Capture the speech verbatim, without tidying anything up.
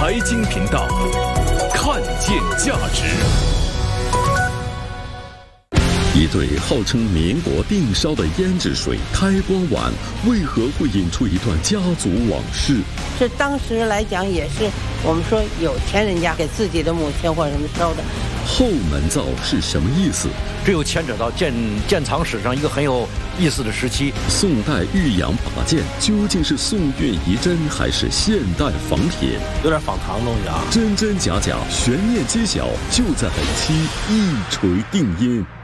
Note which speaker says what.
Speaker 1: 财经频道，看见价值。
Speaker 2: 一对号称民国定烧的胭脂水开光碗，为何会引出一段家族往事？
Speaker 3: 这当时来讲也是我们说有钱人家给自己的母亲或者什么烧的。
Speaker 2: 后门灶是什么意思？
Speaker 4: 这又牵扯到建建藏史上一个很有意思的时期。
Speaker 2: 宋代玉阳拔剑究竟是宋韵遗珍还是现代仿铁？
Speaker 5: 有点仿唐的东西啊！
Speaker 2: 真真假假，悬念揭晓，就在本期一锤定音。